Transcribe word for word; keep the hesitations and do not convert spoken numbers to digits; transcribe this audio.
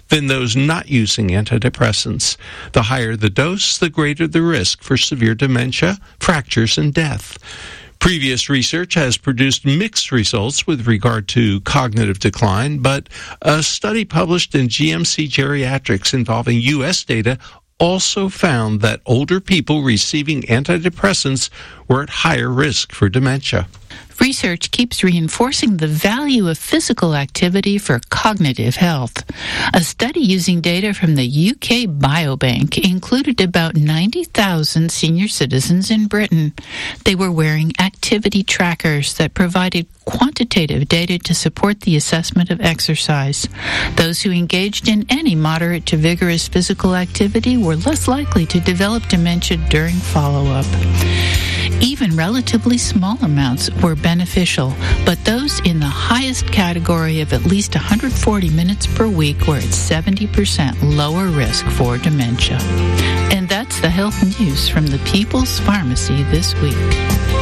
than those not using antidepressants. The higher the dose, the greater the risk for severe dementia, fractures, and death. Previous research has produced mixed results with regard to cognitive decline, but a study published in G M C Geriatrics involving U S data also found that older people receiving antidepressants were at higher risk for dementia. Research keeps reinforcing the value of physical activity for cognitive health. A study using data from the U K Biobank included about ninety thousand senior citizens in Britain. They were wearing activity trackers that provided quantitative data to support the assessment of exercise. Those who engaged in any moderate to vigorous physical activity were less likely to develop dementia during follow-up. Even relatively small amounts were beneficial, but those in the highest category of at least one hundred forty minutes per week were at seventy percent lower risk for dementia. And that's the health news from the People's Pharmacy this week.